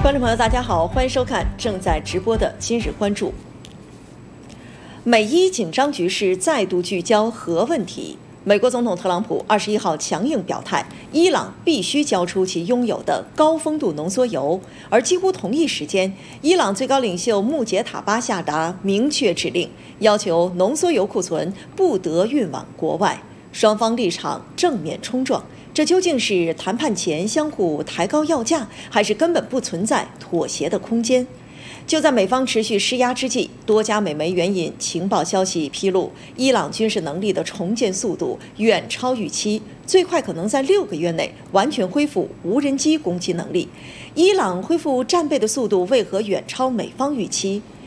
观众朋友，大家好，欢迎收看正在直播的今日关注。美伊紧张局势再度聚焦核问题。美国总统特朗普21号强硬表态，伊朗必须交出其拥有的高丰度浓缩铀。而几乎同一时间，伊朗最高领袖穆杰塔巴下达明确指令，要求浓缩铀库存不得运往国外。双方立场正面冲撞。这究竟是谈判前相互抬高要价，还是根本不存在妥协的空间？就在美方持续施压之际，多家美媒援引情报消息披露，伊朗军事能力的重建速度远超预期，最快可能在6个月内完全恢复无人机攻击能力。伊朗恢复战备的速度为何远超美方预期？